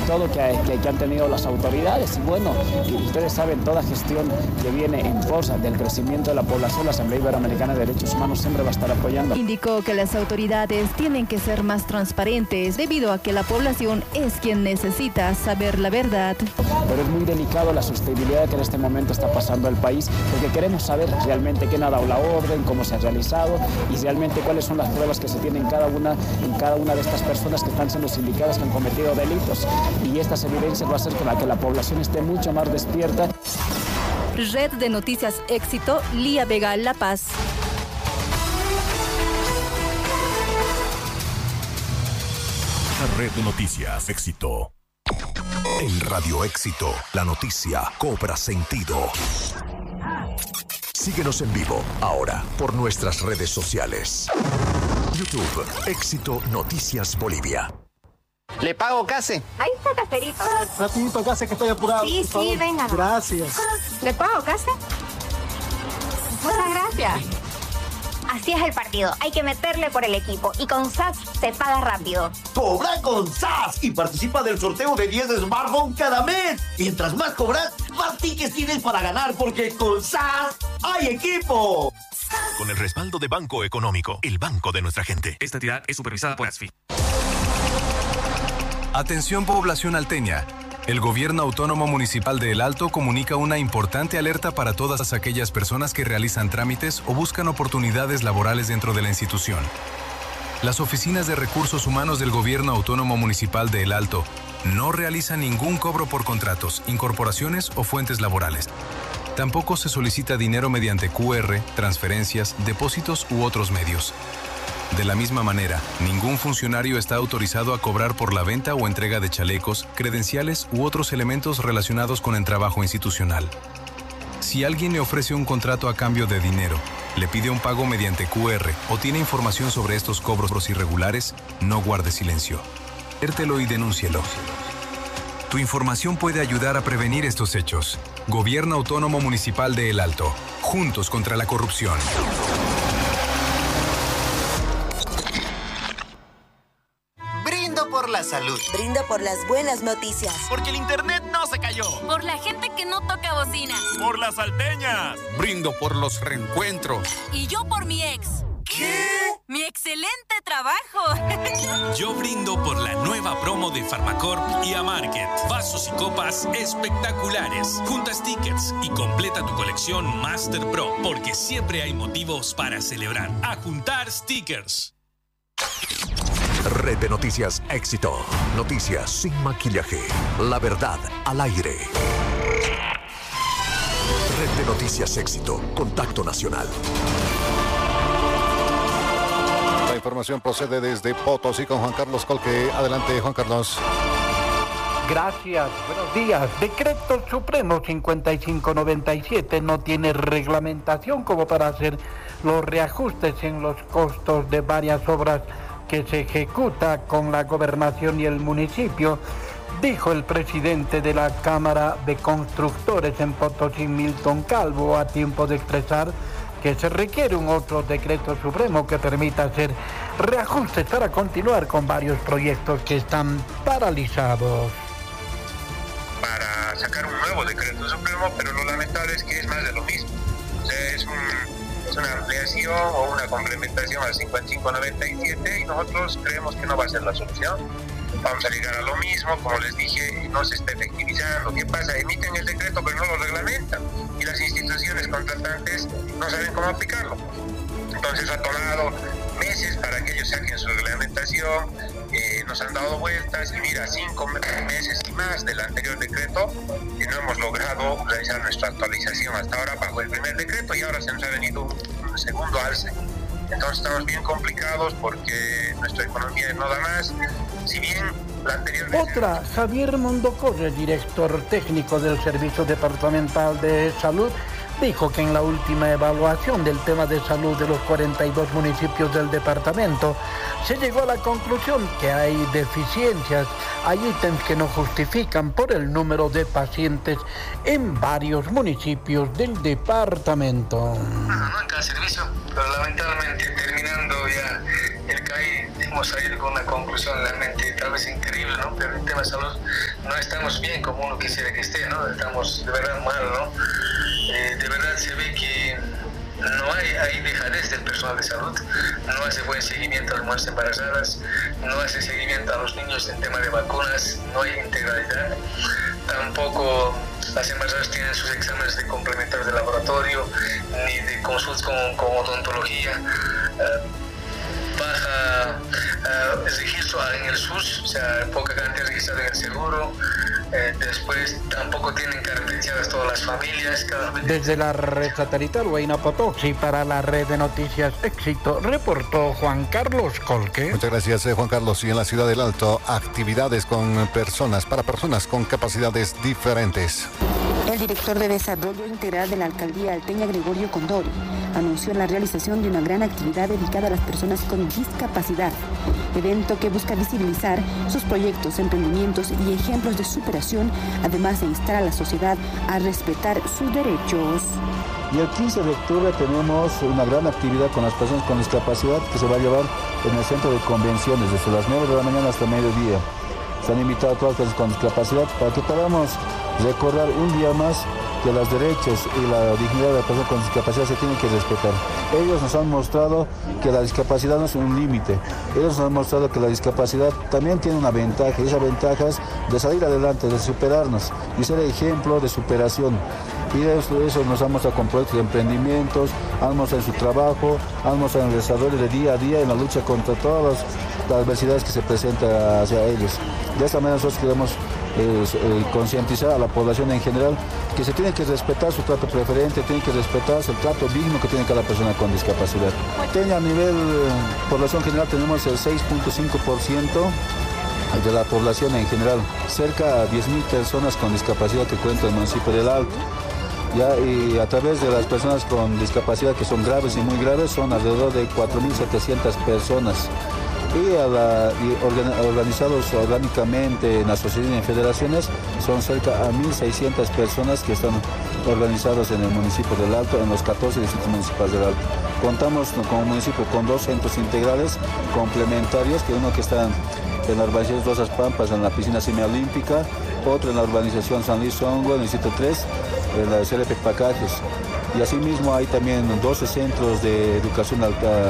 todo que han tenido las autoridades. Y bueno, y ustedes saben, toda gestión que viene en forza del crecimiento de la población, la Asamblea Iberoamericana de Derechos Humanos siempre va a estar apoyando. Indicó que las autoridades tienen que ser más transparentes debido a que la población es quien necesita saber la verdad. Pero es muy delicado la sostenibilidad que en este momento está pasando el país, porque queremos saber realmente quién ha dado la orden, cómo se ha realizado y realmente cuáles son las pruebas que se tienen en cada una de estas personas que están siendo sindicadas, que han cometido delitos. Y estas evidencias va a hacer que la población esté mucho más despierta. Red de Noticias Éxito, Lía Vega, La Paz. Red de Noticias Éxito. En Radio Éxito, la noticia cobra sentido. Síguenos en vivo ahora por nuestras redes sociales. YouTube, Éxito Noticias Bolivia. ¿Le pago, Case? Ahí está, Caserito. Rapidito, Case, que estoy apurado. Sí, sí, venga. Gracias. ¿Le pago, Case? Muchas gracias. Así es el partido. Hay que meterle por el equipo. Y con SAS se paga rápido. Cobra con SAS y participa del sorteo de 10 smartphones cada mes. Mientras más cobras, más tickets tienes para ganar, porque con SAS hay equipo. Con el respaldo de Banco Económico, el banco de nuestra gente. Esta entidad es supervisada por ASFI. Atención, población alteña. El Gobierno Autónomo Municipal de El Alto comunica una importante alerta para todas aquellas personas que realizan trámites o buscan oportunidades laborales dentro de la institución. Las oficinas de recursos humanos del Gobierno Autónomo Municipal de El Alto no realizan ningún cobro por contratos, incorporaciones o fuentes laborales. Tampoco se solicita dinero mediante QR, transferencias, depósitos u otros medios. De la misma manera, ningún funcionario está autorizado a cobrar por la venta o entrega de chalecos, credenciales u otros elementos relacionados con el trabajo institucional. Si alguien le ofrece un contrato a cambio de dinero, le pide un pago mediante QR o tiene información sobre estos cobros irregulares, no guarde silencio. Adviértelo y denúncielo. Tu información puede ayudar a prevenir estos hechos. Gobierno Autónomo Municipal de El Alto. Juntos contra la corrupción. Por la salud. Brindo por las buenas noticias. Porque el internet no se cayó. Por la gente que no toca bocina. Por las salteñas. Brindo por los reencuentros. Y yo por mi ex. ¿Qué? ¡Mi excelente trabajo! Yo brindo por la nueva promo de Farmacorp y Amarket. Vasos y copas espectaculares. Junta stickers y completa tu colección Master Pro, porque siempre hay motivos para celebrar. A juntar stickers. Red de Noticias Éxito. Noticias sin maquillaje. La verdad al aire. Red de Noticias Éxito. Contacto Nacional. La información procede desde Potosí con Juan Carlos Colque. Adelante, Juan Carlos. Gracias, buenos días. Decreto Supremo 5597 no tiene reglamentación como para hacer los reajustes en los costos de varias obras que se ejecuta con la gobernación y el municipio, dijo el presidente de la Cámara de Constructores en Potosí, Milton Calvo, a tiempo de expresar que se requiere un otro decreto supremo que permita hacer reajustes para continuar con varios proyectos que están paralizados. Para sacar un nuevo decreto supremo, pero lo lamentable es que es más de lo mismo. O sea, es una ampliación o una complementación al 5597 y nosotros creemos que no va a ser la solución. Vamos a llegar a lo mismo, como les dije, no se está efectivizando. ¿Qué pasa? Emiten el decreto pero no lo reglamentan y las instituciones contratantes no saben cómo aplicarlo. Entonces ha tomado meses para que ellos saquen su reglamentación, nos han dado vueltas y mira, 5 meses y más del anterior decreto y no hemos logrado realizar nuestra actualización hasta ahora bajo el primer decreto y ahora se nos ha venido un segundo alce. Entonces estamos bien complicados porque nuestra economía no da más. Si bien la anterior... Otra, Javier Mondocorre, director técnico del Servicio Departamental de Salud, dijo que en la última evaluación del tema de salud de los 42 municipios del departamento se llegó a la conclusión que hay deficiencias, hay ítems que no justifican por el número de pacientes en varios municipios del departamento. No en cada servicio, pero lamentablemente terminando ya el CAI hemos salido con una conclusión realmente tal vez increíble, ¿no? Pero en tema de salud no estamos bien como uno quisiera que esté, ¿no? Estamos de verdad mal, ¿no? De verdad se ve que no hay dejadez del personal de salud, no hace buen seguimiento a las mujeres embarazadas, no hace seguimiento a los niños en tema de vacunas, no hay integralidad, tampoco las embarazadas tienen sus exámenes de complementarios de laboratorio, ni de consultas con odontología, baja registro en el SUS, o sea, poca cantidad registrada en el seguro. Después tampoco tienen caracterizadas todas las familias. Desde la red satelital Huayna Potoxi para la red de noticias Éxito, reportó Juan Carlos Colque. Muchas gracias, Juan Carlos. Y en la ciudad del Alto, actividades para personas con capacidades diferentes. El director de Desarrollo Integral de la Alcaldía Alteña, Gregorio Condori, anunció la realización de una gran actividad dedicada a las personas con discapacidad, evento que busca visibilizar sus proyectos, emprendimientos y ejemplos de superación, además de instar a la sociedad a respetar sus derechos. Y el 15 de octubre tenemos una gran actividad con las personas con discapacidad que se va a llevar en el centro de convenciones desde las 9 de la mañana hasta mediodía. Se han invitado a todas las personas con discapacidad para que podamos recordar un día más que los derechos y la dignidad de la persona con discapacidad se tienen que respetar. Ellos nos han mostrado que la discapacidad no es un límite. Ellos nos han mostrado que la discapacidad también tiene una ventaja, y esa ventaja es de salir adelante, de superarnos y ser ejemplo de superación. Y eso nos han mostrado con proyectos de emprendimientos, han mostrado en su trabajo, han mostrado en el desarrollo de día a día en la lucha contra todas las adversidades que se presentan hacia ellos. De esta manera nosotros queremos concientizar a la población en general que se tiene que respetar su trato preferente, tiene que respetarse el trato digno que tiene cada persona con discapacidad. A nivel población general tenemos el 6.5% de la población en general, cerca de 10.000 personas con discapacidad que cuenta el municipio del Alto. Y a través de las personas con discapacidad que son graves y muy graves son alrededor de 4.700 personas. Y organizados orgánicamente en asociaciones y en federaciones son cerca de 1.600 personas que están organizados en el municipio del Alto, en los 14 distritos municipales del Alto. Contamos como municipio con 2 centros integrales complementarios, que uno que está en la urbanización Rosas Pampas, en la piscina semiolímpica, otro en la urbanización San Luis Songo, en el distrito 3, en la CLP Pacajes. Y asimismo hay también 12 centros de educación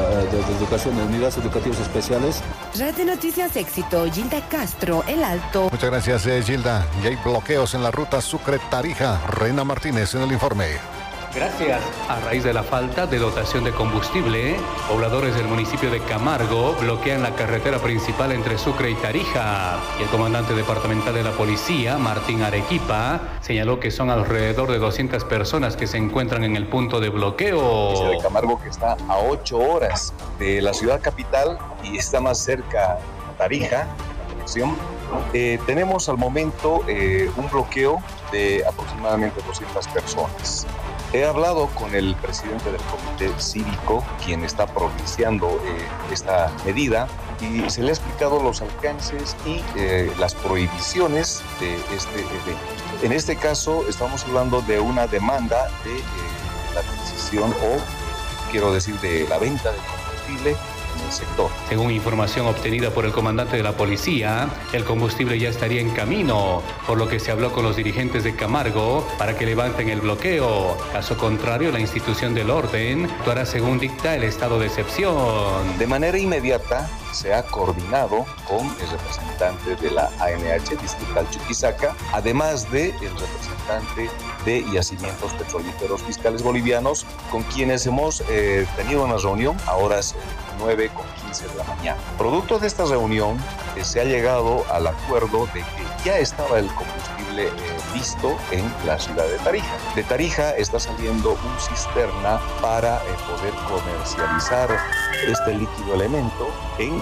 de unidades educativas especiales. Red de Noticias Éxito, Gilda Castro, El Alto. Muchas gracias, Gilda. Y hay bloqueos en la ruta Sucre-Tarija. Reina Martínez en el informe. Gracias. A raíz de la falta de dotación de combustible, pobladores del municipio de Camargo bloquean la carretera principal entre Sucre y Tarija. Y el comandante departamental de la policía, Martín Arequipa, señaló que son alrededor de 200 personas que se encuentran en el punto de bloqueo. De Camargo, que está a 8 horas de la ciudad capital y está más cerca a Tarija, la conexión. Tenemos al momento un bloqueo de aproximadamente 200 personas. He hablado con el presidente del comité cívico, quien está propiciando esta medida, y se le ha explicado los alcances y las prohibiciones de este evento. En este caso estamos hablando de una demanda de la adquisición o, quiero decir, de la venta de combustible en el sector. Según información obtenida por el comandante de la policía, el combustible ya estaría en camino, por lo que se habló con los dirigentes de Camargo para que levanten el bloqueo. Caso contrario, la institución del orden actuará según dicta el estado de excepción. De manera inmediata se ha coordinado con el representante de la ANH distrital Chuquisaca, además de el representante de Yacimientos Petrolíferos Fiscales Bolivianos, con quienes hemos tenido una reunión a horas 9:15 de la mañana. Producto de esta reunión se ha llegado al acuerdo de que ya estaba el combustible listo en la ciudad de Tarija. De Tarija está saliendo un cisterna para poder comercializar este líquido elemento en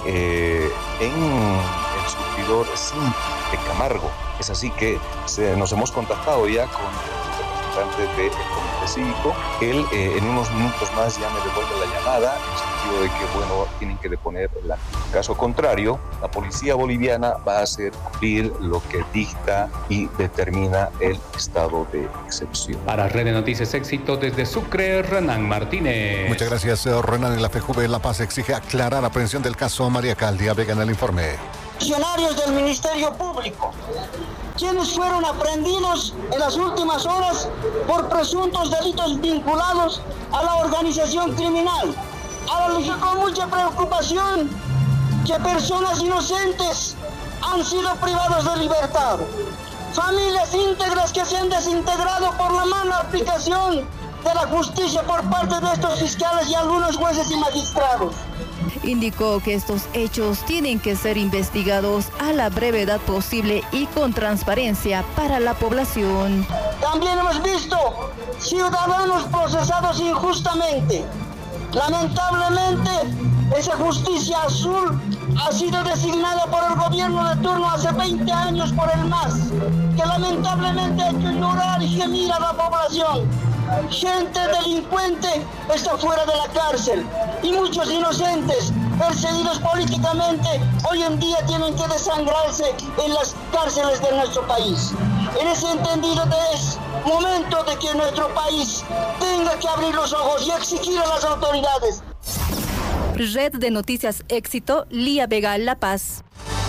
el surtidor Zinc de Camargo. Es así que nos hemos contactado ya con el representante del comité cívico. Él en unos minutos más ya me devuelve la llamada en sentido de que, bueno, tienen que deponer el acto. En caso contrario, la policía boliviana va a hacer cumplir lo que dicta y determina el estado de excepción. Para Red de Noticias Éxito, desde Sucre, Renan Martínez. Muchas gracias, Renan. La FJV de La Paz exige aclarar la aprehensión del caso María Caldia Vega en el informe. Funcionarios del Ministerio Público, quienes fueron aprehendidos en las últimas horas por presuntos delitos vinculados a la organización criminal. Analizó con mucha preocupación que personas inocentes han sido privados de libertad. Familias íntegras que se han desintegrado por la mala aplicación de la justicia por parte de estos fiscales y algunos jueces y magistrados. Indicó que estos hechos tienen que ser investigados a la brevedad posible y con transparencia para la población. También hemos visto ciudadanos procesados injustamente. Lamentablemente, esa justicia azul ha sido designada por el gobierno de turno hace 20 años por el MAS, que lamentablemente ha hecho llorar y gemir a la población. Gente delincuente está fuera de la cárcel y muchos inocentes, perseguidos políticamente, hoy en día tienen que desangrarse en las cárceles de nuestro país. En ese entendido es momento de que nuestro país tenga que abrir los ojos y exigir a las autoridades. Red de Noticias Éxito, Lía Vega, La Paz.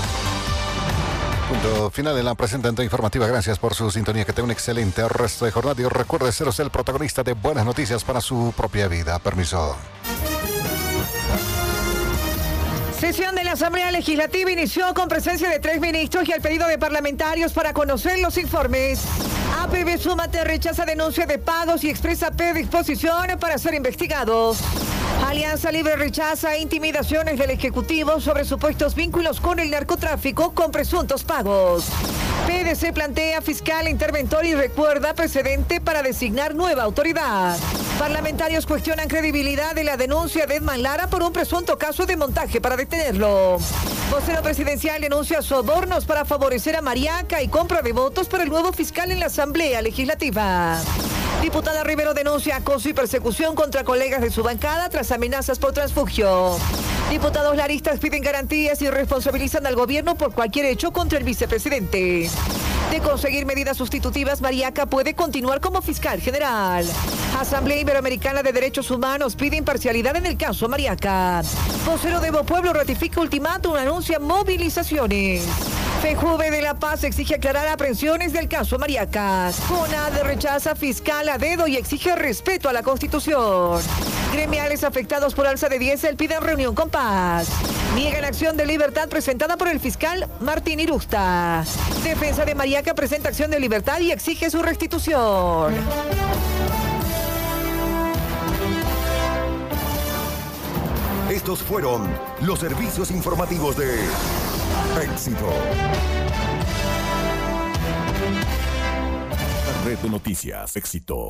Punto final en la presente informativa. Gracias por su sintonía. Que tenga un excelente resto de jornada. Y recuerde ser usted el protagonista de buenas noticias para su propia vida. Permiso. Sesión de la Asamblea Legislativa inició con presencia de 3 ministros y al pedido de parlamentarios para conocer los informes. APB Súmate rechaza denuncia de pagos y expresa predisposición para ser investigados. Alianza Libre rechaza intimidaciones del Ejecutivo sobre supuestos vínculos con el narcotráfico con presuntos pagos. PDC plantea fiscal interventor y recuerda precedente para designar nueva autoridad. Parlamentarios cuestionan credibilidad de la denuncia de Edman Lara por un presunto caso de montaje para detenerlo. Vocero presidencial denuncia sobornos para favorecer a Mariaca y compra de votos para el nuevo fiscal en la Asamblea Legislativa. Diputada Rivero denuncia acoso y persecución contra colegas de su bancada tras amenazas por transfugio. Diputados laristas piden garantías y responsabilizan al gobierno por cualquier hecho contra el vicepresidente. De conseguir medidas sustitutivas, Mariaca puede continuar como fiscal general. Asamblea Iberoamericana de Derechos Humanos pide imparcialidad en el caso Mariaca. Vocero de Pueblo ratifica ultimátum, anuncia movilizaciones. FJV de La Paz exige aclarar aprehensiones del caso Mariaca. CONAD rechaza fiscal a dedo y exige respeto a la Constitución. Gremiales afectados por alza de diésel piden reunión con paz. Niegan acción de libertad presentada por el fiscal Martín Irusta. Defensa de Mariaca presenta acción de libertad y exige su restitución. Estos fueron los servicios informativos de Éxito. Red de Noticias Éxito.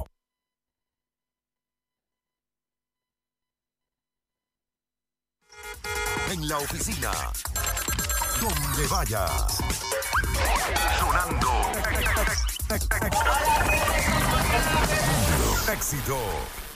En la oficina, donde vayas, sonando Éxito.